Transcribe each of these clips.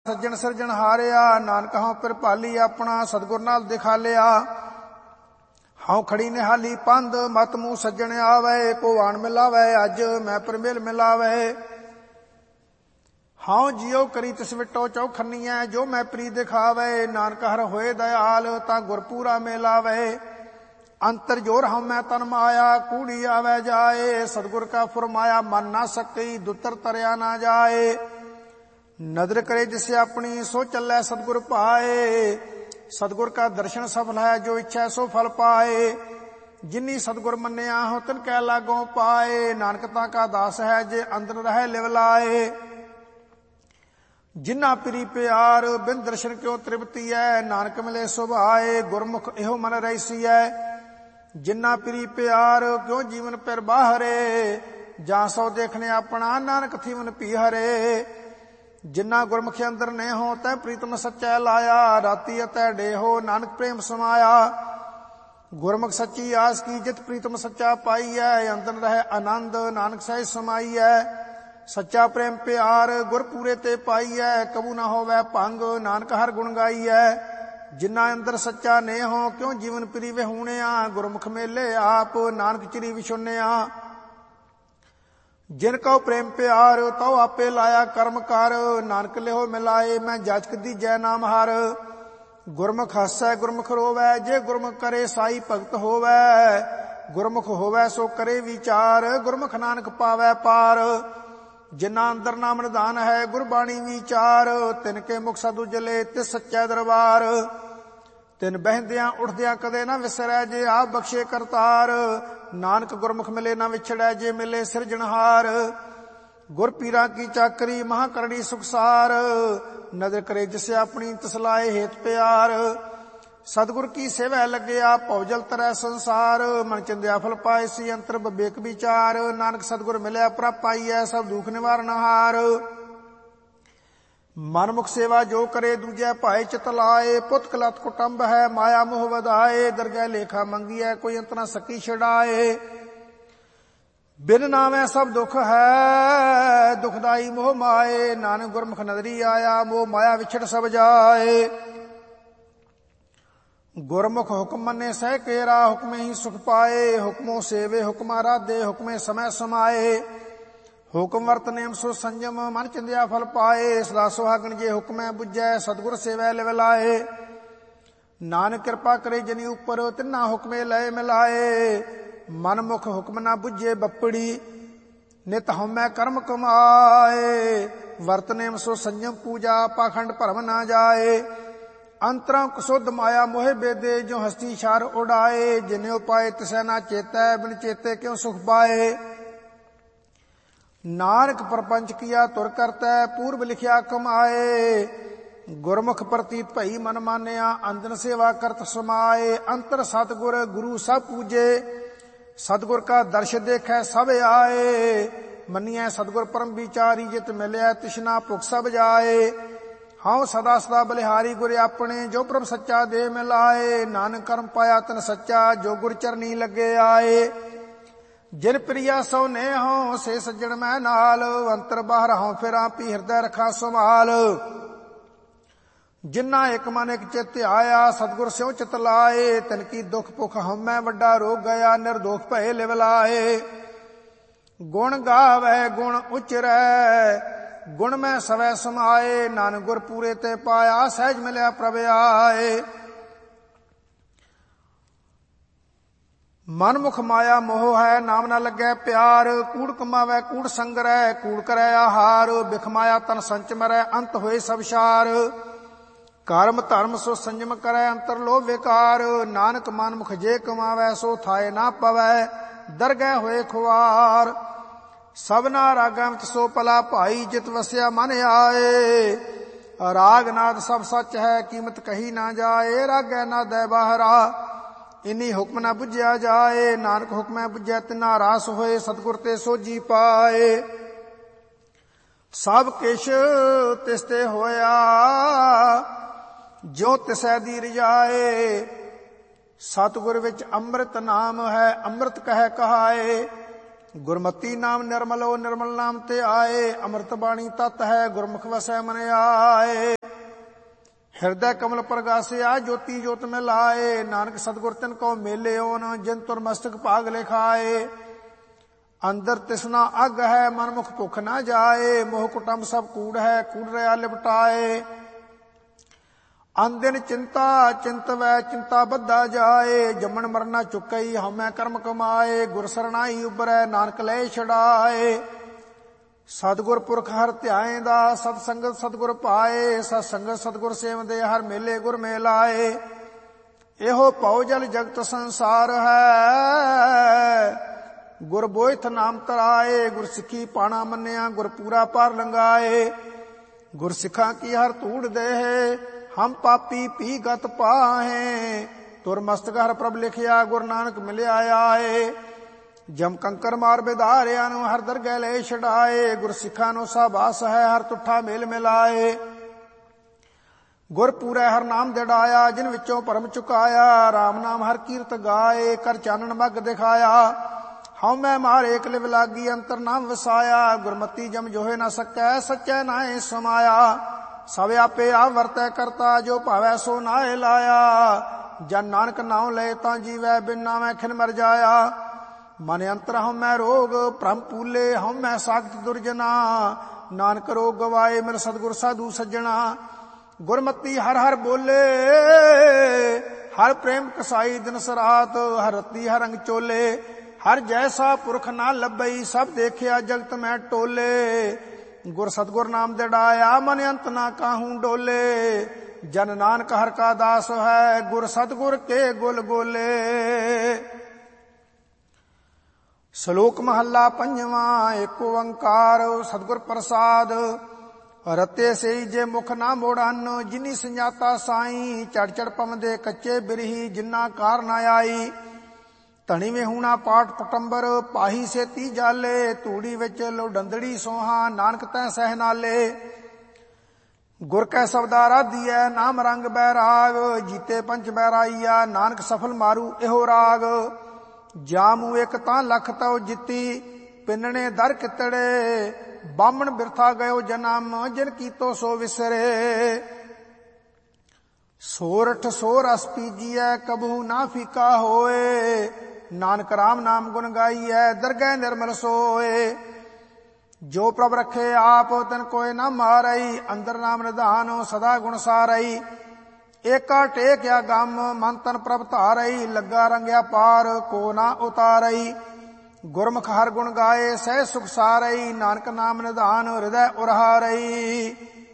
सज्जन सिरजन हारिया, नानक हाँ फिर भाली अपना सतगुर नाल दिखा लिया। हाँ खड़ी निहाली पंध, मत मुँह सज्जन आवे, को आन मिलावे अज मैं पर मेल मिलावे। हाँ जियो करी तिस विटो चौखनिया, जो मैं प्री दिखावे, नानक हर होए दयाल ता गुरपूरा मिलावे। अंतर जोर हम मैं तन माया, कूड़ी आवे जाए, सतगुर का फुरमाया मन ना सकई, दुतर तरया ना जाए। नदर करे जिसे अपनी, सो चले सतगुर पाए, सतगुर का दर्शन सफल है, जो इच्छा सो फल पाए। जिन्नी सतगुर मन्या हो तिन कै लागों पाए, नानकता का दास है जे अंदर रहे लिवलाए। जिन्ना प्री प्यार बिन दर्शन क्यों तृप्ति है, नानक मिले सुभाए, गुरमुख एहो मन रईसी है। जिन्ना प्री प्यार क्यों जीवन पर बाहरे, जा सो देखने अपना नानक थी मन पी हरे। जिन्ना गुरमुख अंदर ने हो तै प्रीतम सच्चा लाया, राती अतै डेहो नानक प्रेम समाया। गुरमुख सच्ची आस की जित प्रीतम सच्चा पाई है, अंदर रहे आनंद नानक सह समाई है। सच्चा प्रेम प्यार गुर पूरे ते पाई है, कबू ना होवै भंग नानक हर गुण गाई है। जिन्ना अंदर सच्चा ने हो क्यों जीवन प्री विहूणिया, गुरमुख मेले आप नानक चिरी विछुनिया। जिनको प्रेम प्यार तो आपे लाया कर्म कर, नानक लिहो मिलाए मैं जाचक दी जय नाम हर। गुरमुख हसै गुरमुख रोवै, जे गुरमुख करे साई भगत होवै, गुरमुख होवै सो करे विचार, गुरमुख नानक पावै पार। जिन्ना अंदर नाम निधान है गुरबाणी विचार, तिनके मुख साधु जले तिस सच्चा दरबार। तिन बहदियां उठदियां कदे ना विसरै, जे आप बख्शे करतार, नानक गुरमुख मिले ना विछड़ै, जे मिले सिरजनहार। गुर पीरा की चाकरी महाकरणी सुखसार, नजर करे जिसे अपनी तसलाए हेत प्यार। सतगुर की सेवा लग्या भौजल तरह संसार, मन चिंध्या फल पाए सी अंतर विवेक विचार। नानक सतगुर मिले प्रभ पाईऐ, सब दुख निवारण हार। मनमुख सेवा जो करे दूजे भाई चित लाए, पुत कलत कुटुंब है माया मोह वधाए। दरगह लेखा मंगिए कोई अंत न सकी छड़ाए, बिन नामे सब दुख है दुखदाई मोह माए। नानक गुरमुख नदरी आया, मोह माया विछड़ सब जाए। गुरमुख हुक्म मने सह केरा, हुक्मे ही सुख पाए। हुक्मों सेवे हुक्मा राधे, हुक्मे समय समाए। हुक्म वर्त नेम सो संयम, मन चिंध्या फल पाए। सदा सुहागन जे हुक्मै बुझै, सतगुर सेवै लिव लाए। नानक कृपा करे जनी ऊपर, तिन्ना हुक्मे लय मिलाए। मन मुख हुक्म ना बुझे बपड़ी, नित हमै कर्म कमाए। वर्त नेम सो संयम पूजा, पाखंड भरम ना जाए। अंतरा कुशुद्ध माया मोहे बेदे, जो हस्ती शार उड़ाए। जिन्हें उपाय तिसै ना चेतै, बिन चेते क्यों सुख पाए। नानक प्रपंच किया तुर करतै, पूर्व लिखिया कमाए। गुरमुख प्रतीत भई मन मानिया, अंजन सेवा करत समाए। अंतर सतगुर गुरु सब पूजे, सतगुर का दर्श देखै सब आए। मनिए सतगुर परम विचारी, जित मिलिया तिसना भुख सब जाए। हाँ सदा सदा बलिहारी गुर अपने, जो प्रभ सच्चा दे मिलाए। नानक कर्म पाया तन सच्चा, जो गुर चरनी लगे आए। जिन प्रिया सो ने हो से सज्जन मैं नाल, अंतर बाहर हों फिरा पी हृदय रखा संभाल। जिन्ना एक मन एक चित आया, सतगुर स्यों चित लाए। तिनकी दुख पुख हमै वड्डा रोग गया, निर्दोख भय लिव लाए। गुण गावे गुण उचरै, गुण में सवै समाए। नानक गुर पूरे ते पाया, सहज मिलिया प्रभ आए। मन मुख माया मोह है, नाम न लगे प्यार। कूड़ कमावे कूड़ संगरै, कूड़ करे आहार। बिख माया तन संच मरै, अंत होए सब सार। कर्म धर्म सो संयम करे, अंतर लोभ विकार। नानक मन मुख जे कमावे, सो थाए ना पवै, दरगह होए खुआर। सबना रागां विच सो भला भाई, जित वसिया मन आए। राग नाद सब सच है, कीमत कही ना जाए। रागै ना दै बाहरा, इन्हीं हुक्म ना बुझिया जाए। नानक हुक्मै बुझै तिना रास होए, सतगुर ते सोझी पाए। सब किश तिसते होया, जो तिसै दी रजाए। सतगुर विच अमृत नाम है, अमृत कह कहाए। गुरमती नाम निर्मलो, निर्मल नाम ते आए। अमृत बाणी तत है, गुरमुख वसै मन आए। ਹਿਰਦੈ ਕਮਲ ਪ੍ਰਗਾਸਿਆ ਜੋਤੀ ਜੋਤ ਮੈਂ ਲਾਏ। ਨਾਨਕ ਸਤਿਗੁਰ ਤਿਨ ਕੋ ਮੇਲੇ ਓਨ ਜਿਨ ਤੁਰ ਮਸਤਕ ਭਾਗ ਲਿਖਾਏ। ਅੰਦਰ ਤਿਸਨਾ ਅਗ ਹੈ ਮਨ ਮੁਖ ਭੁਖ ਨਾ ਜਾਏ। ਮੋਹ ਕੁਟੰਬ ਸਭ ਕੂੜ ਹੈ ਕੂੜ ਰਿਆ ਲਿਪਟਾਏ। ਅੰਦਿਨ ਚਿੰਤਾ ਚਿੰਤਵੈ ਚਿੰਤਾ ਬੱਧਾ ਜਾਏ। ਜੰਮਣ ਮਰਨਾ ਚੁੱਕਈ ਹਉਮੈ ਕਰਮ ਕਮਾਏ। ਗੁਰ ਸਰਣਾਈ ਉਬਰੈ ਨਾਨਕ ਲੈ ਛਡਾਏ। ਸਤਿਗੁਰ ਪੁਰਖ ਹਰ ਧਿਆਏਂਦਾ ਸਤ ਸੰਗਤ ਸਤਿਗੁਰ ਪਾਏ। ਸਤ ਸੰਗਤ ਸਤਿਗੁਰ ਸੇਵਦੇ ਹਰ ਮੇਲੇ ਗੁਰ ਮੇਲਾਏ। ਇਹੋ ਭਉ ਜਲ ਜਗਤ ਸੰਸਾਰ ਹੈ। ਗੁਰ ਬੋਇਥ ਨਾਮ ਤਰਾਏ। ਗੁਰ ਸਿੱਖੀ ਪਾਣਾ ਮੰਨਿਆ ਗੁਰ ਪੂਰਾ ਪਾਰ ਲੰਗਾਏ। ਗੁਰ ਸਿੱਖਾਂ ਕੀ ਹਰ ਧੂੜ ਦੇਹ ਹਮ ਪਾਪੀ ਪੀ ਗਤ ਪਾਹੇ। ਤੁਰ ਮਸਤਕ ਹਰ ਪ੍ਰਭ ਲਿਖਿਆ ਗੁਰ ਨਾਨਕ ਮਿਲਿਆ ਆਏ। ਜਮ ਕੰਕਰ ਮਾਰ ਬਿਧਾਰਿਆਂ ਨੂੰ ਹਰ ਦਰਗਹਿ ਲੈ ਛਡਾਏ। ਗੁਰ ਸਿੱਖਾਂ ਨੂੰ ਸਾਬਾਸ ਹੈ ਹਰ ਤੁਠਾ ਮੇਲ ਮਿਲਾਏ। ਗੁਰ ਪੂਰੈ ਹਰ ਨਾਮ ਦਿੜਾਇਆ ਜਿਨ ਵਿੱਚੋਂ ਭਰਮ ਚੁਕਾਇਆ। ਰਾਮ ਨਾਮ ਹਰ ਕੀਰਤ ਗਾਏ ਕਰ ਚਾਨਣ ਮਗ ਦਿਖਾਇਆ। ਹਉਮੈ ਮਾਰੇ ਕਲਿਵ ਲਾਗੀ ਅੰਤਰ ਨਾਮ ਵਸਾਇਆ। ਗੁਰਮਤੀ ਜਮ ਜੋਹੇ ਨਾ ਸਕੈ ਸੱਚੈ ਨਾਏ ਸਮਾਇਆ। ਸਭ ਆਪੇ ਆਪ ਵਰਤੈ ਕਰਤਾ ਜੋ ਭਾਵੈ ਸੋ ਨਾਏ ਲਾਇਆ। ਜਨ ਨਾਨਕ ਨਾਉ ਲਏ ਤਾਂ ਜੀਵੈ ਬਿਨ ਨਾਮੈ ਖਿਨ ਮਰ ਜਾਇਆ। ਮਨ ਅੰਤਰ ਹਉਮੈ ਰੋਗ ਭ੍ਰਮ ਪੂਲੇ ਹਉਮੈ ਸਾਖਤ ਦੁਰਜਨਾ। ਨਾਨਕ ਰੋਗ ਗਵਾਏ ਮਿਲ ਸਤਿਗੁਰ ਸਾਧੂ ਸੱਜਣਾ। ਗੁਰਮਤੀ ਹਰ ਹਰ ਬੋਲੇ ਹਰ ਪ੍ਰੇਮ ਕਸਾਈ ਦਿਨ ਸਰਾਤ। ਹਰ ਰਤੀ ਹਰ ਰੰਗ ਚੋਲੇ ਹਰ ਜੈਸਾ ਪੁਰਖ ਨਾ ਲੱਭਈ। ਸਭ ਦੇਖਿਆ ਜਗਤ ਮੈਂ ਟੋਲੇ। ਗੁਰ ਸਤਿਗੁਰ ਨਾਮ ਦਿੜਾਇਆ ਮਨ ਅੰਤ ਨਾ ਕਾਹੂ ਡੋਲੇ। ਜਨ ਨਾਨਕ ਹਰ ਕਾ ਦਾਸ ਹੈ ਗੁਰ ਸਤਿਗੁਰ ਕੇ ਗੁਲ ਗੋਲੇ। ਸ਼ਲੋਕ ਮਹੱਲਾ ਪੰਜਵਾਂ। ਏਕ ਓੰਕਾਰ ਸਤਿਗੁਰ ਪ੍ਰਸਾਦ। ਰਤੇ ਸਈ ਜੇ ਮੁਖ ਨਾ ਮੋੜਨ ਜਿਨੀ ਸੰਜਾਤਾ ਸਾਈ। ਚੜ ਚੜ ਪਵੰਦੇ ਕੱਚੇ ਬਿਰਹੀ ਜਿਨਾ ਕਾਰ ਨਾ ਆਈ। ਧਣੀ ਵਿਹੂਣਾ ਪਾਠ ਪਟੰਬਰ ਪਾਹੀ ਸੇਤੀ ਜਾਲੇ। ਤੂੜੀ ਵਿੱਚ ਲੋਡੰਦੜੀ ਸੋਹਾ ਨਾਨਕ ਤੈ ਸਹਿ ਨਾਲੇ। ਗੁਰ ਕੈ ਸਬਦਾ ਰਾਧੀਐ ਨਾਮ ਰੰਗ ਬੈਰਾਗ। ਜੀਤੇ ਪੰਚ ਬੈਰਾਈਆ ਨਾਨਕ ਸਫਲ ਮਾਰੂ ਇਹੋ ਰਾਗ। ਜਾਮੂ ਇੱਕ ਤਾਂ ਲਖ ਤਉ ਜਿੱਤੀ ਪਿੰਨਣੇ ਦਰ ਕਿਤੜੇ। ਬਾਹਮਣ ਬਿਰਥਾ ਗਇਓ ਜਨਮ ਜਿਨ ਕੀਤੋ ਸੋ ਵਿਸਰੇ। ਸੋਰਠ ਸੋ ਰਸ ਪੀਜੀਐ ਕਬਹੂ ਨਾ ਫੀਕਾ ਹੋਏ। ਨਾਨਕ ਰਾਮ ਨਾਮ ਗੁਣ ਗਾਈਐ ਦਰਗਹਿ ਨਿਰਮਲ ਸੋਏ। ਜੋ ਪ੍ਰਭ ਰਖੇ ਆਪ ਤਨ ਕੋਇ ਨਾ ਮਾਰਈ। ਅੰਦਰ ਨਾਮ ਨਿਧਾਨ ਸਦਾ ਗੁਣ ਸਾਰਈ। ਏਕਾ ਟੇਕਿਆ ਗਮ ਮਨ ਤਨ ਪ੍ਰਭ ਧਾਰਈ। ਲੱਗਾ ਰੰਗਿਆ ਪਾਰ ਕੋ ਨਾ ਉਤਾਰਈ। ਗੁਰਮੁਖ ਹਰ ਗੁਣ ਗਾਏ ਸਹਿ ਸੁਖ ਸਾਰਈ। ਨਾਨਕ ਨਾਮ ਨਿਧਾਨ ਹਿਰਦੈ ਉਰਹਾਰਈ।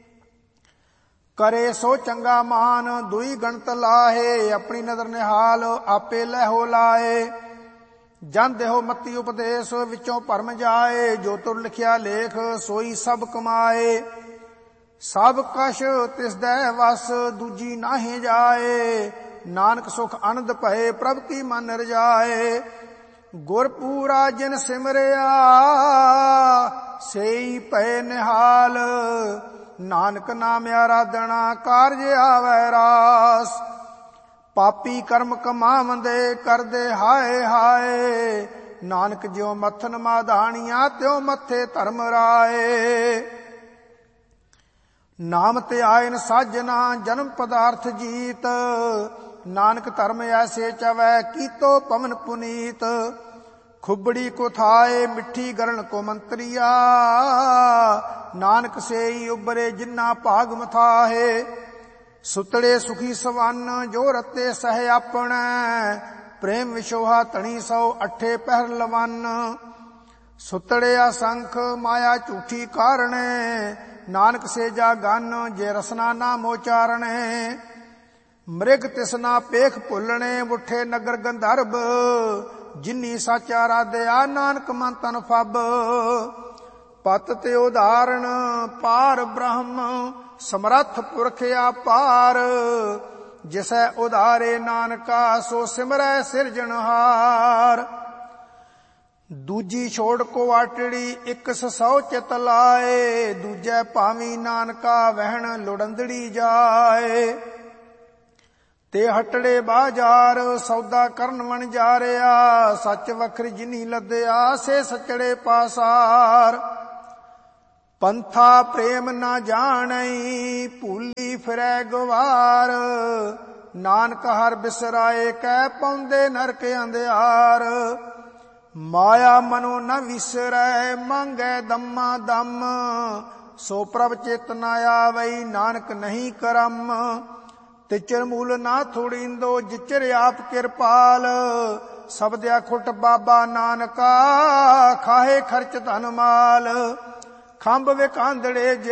ਕਰੇ ਸੋ ਚੰਗਾ ਮਾਨ ਦੁਈ ਗਣਤ ਲਾਹੇ। ਆਪਣੀ ਨਦਰ ਨਿਹਾਲ ਆਪੇ ਲਹਿਓ ਲਾਏ। ਜਨ ਦੇਹੋ ਮਤੀ ਉਪਦੇਸ਼ ਵਿੱਚੋਂ ਭਰਮ ਜਾਏ। ਜੋ ਤੁਰ ਲਿਖਿਆ ਲੇਖ ਸੋਈ ਸਭ ਕਮਾਏ। ਸਭ ਕਛ ਤਿਸਦੈ ਵਸ ਦੂਜੀ ਨਾਹੀ ਜਾਏ। ਨਾਨਕ ਸੁਖ ਆਨੰਦ ਭਏ ਪ੍ਰਭ ਕੀ ਮਨ ਰਜਾਏ। ਗੁਰ ਪੂਰਾ ਜਿਨ ਸਿਮਰਿਆ ਸੇਈ ਭਏ ਨਿਹਾਲ। ਨਾਨਕ ਨਾਮ ਆਰਾਧਨਾ ਕਾਰਜ ਆਵੈ ਰਾਸ। ਪਾਪੀ ਕਰਮ ਕਮਾਵੰਦੇ ਕਰਦੇ ਹਾਏ ਹਾਏ। ਨਾਨਕ ਜਿਉ ਮੱਥਨ ਮਾਧਾਣੀਆਂ ਤਿਉ ਮੱਥੇ ਧਰਮ ਰਾਏ। ਨਾਮ ਤੇ ਆਇਨ ਸਾਜਨਾ ਜਨਮ ਪਦਾਰਥ ਜੀਤ। ਨਾਨਕ ਧਰਮ ਐਸੇ ਚਵੈ ਕੀਤੋ ਪਵਨ ਪੁਨੀਤ। ਖੁਬੜੀ ਕੋ ਥਾਏ ਮਿੱਠੀ ਗਰਣ ਕੋ ਮੰਤਰੀਆ। ਨਾਨਕ ਸੇਈ ਉਬਰੇ ਜਿਨਾ ਭਾਗ ਮਥਾਹੇ। ਸੁਤੜੇ ਸੁਖੀ ਸਵੰਨ ਜੋ ਰਤੇ ਸਹਿ ਆਪਣੈ। ਪ੍ਰੇਮ ਵਿਸ਼ੋਹਾ ਧਣੀ ਸੋ ਅੱਠੇ ਪਹਿਰ ਲਵੰਨ। ਸੁਤੜੇ ਅਸੰਖ ਮਾਇਆ ਝੂਠੀ ਕਾਰਣੇ। ਨਾਨਕ ਸੇਜਾ ਗਨ ਜੇ ਰਸਨਾ ਨਾ ਮੋਚਾਰਣੇ। ਮ੍ਰਿਗ ਤਿਸਨਾ ਪੇਖ ਭੁੱਲਣੇ ਉਠੇ ਨਗਰ ਗੰਧਰਬ। ਜਿਨੀ ਸਾਚਾ ਰਾਧਿਆ ਨਾਨਕ ਮਨ ਤਨ ਫਬ। ਪਤ ਤੇ ਉਦਾਹਰਣ ਪਾਰ ਬ੍ਰਹਮ ਸਮਰੱਥ ਪੁਰਖ ਆਪਾਰ। ਜਿਸੈ ਉਧਾਰੇ ਨਾਨਕਾ ਸੋ ਸਿਮਰੈ ਸਿਰਜਣਹਾਰ। ਦੂਜੀ ਛੋੜ ਕੋ ਆਟੜੀ ਇੱਕ ਸੌ ਚਿਤ ਲਾਏ। ਦੂਜੈ ਭਾਵੀ ਨਾਨਕਾ ਵਹਿਣ ਲੋੜੰਦੜੀ ਜਾਏ। ਤੇ ਹਟੜੇ ਬਾਜ਼ਾਰ ਸੌਦਾ ਕਰਨ ਵਣ ਜਾ ਰਿਆ। ਸੱਚ ਵਖਰ ਜਿਨੀ ਲੱਦਿਆ ਸੇ ਸਚੜੇ ਪਾਸਾਰ। ਪੰਥਾ ਪ੍ਰੇਮ ਨਾ ਜਾਣਈ ਭੂਲੀ ਫਿਰੈ ਗਵਾਰ। ਨਾਨਕ ਹਰ ਬਿਸਰਾਏ ਕੈ ਪਾਉਂਦੇ ਨਰਕ ਅੰਧਿਆਰ। ਮਾਇਆ ਮਨੋ ਨ ਵਿਸਰੈ ਮੰਗੈ ਦਮਾ ਦਮ। ਸੋ ਪ੍ਰਭ ਚਿਤ ਨ ਆਵਈ ਨਾਨਕ ਨਹੀਂ ਕਰਮ। ਤਿਚਰ ਮੂਲ ਨਾ ਥੋੜੀਂਦੋ ਜਿਚਰ ਆਪ ਕਿਰਪਾਲ। ਸਬਦਿਆ ਖੁੱਟ ਬਾਬਾ ਨਾਨਕਾ ਖਾਹੇ ਖਰਚ ਧਨ ਮਾਲ। ਖੰਭ ਵਿਕਾਂਦੜੇ